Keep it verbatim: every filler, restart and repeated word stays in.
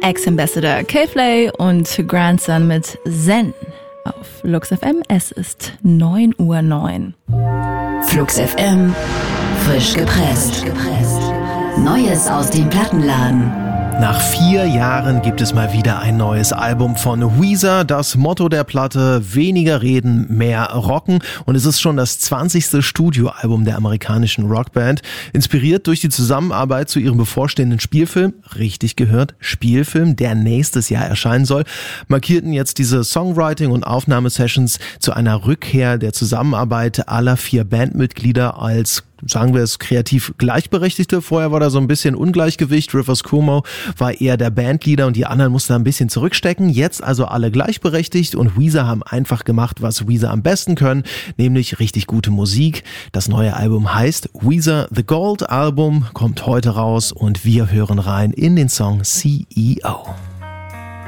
Ex-Ambassador K-Flay und Grandson mit Zen auf Flux F M. Es ist neun Uhr neun. Flux F M, frisch gepresst. Neues aus dem Plattenladen. Nach vier Jahren gibt es mal wieder ein neues Album von Weezer. Das Motto der Platte: weniger reden, mehr rocken. Und es ist schon das zwanzigste Studioalbum der amerikanischen Rockband. Inspiriert durch die Zusammenarbeit zu ihrem bevorstehenden Spielfilm, richtig gehört, Spielfilm, der nächstes Jahr erscheinen soll, markierten jetzt diese Songwriting- und Aufnahmesessions zu einer Rückkehr der Zusammenarbeit aller vier Bandmitglieder als, sagen wir es, kreativ Gleichberechtigte. Vorher war da so ein bisschen Ungleichgewicht. Rivers Cuomo war eher der Bandleader und die anderen mussten da ein bisschen zurückstecken. Jetzt also alle gleichberechtigt und Weezer haben einfach gemacht, was Weezer am besten können, nämlich richtig gute Musik. Das neue Album heißt Weezer The Gold Album, kommt heute raus und wir hören rein in den Song C E O.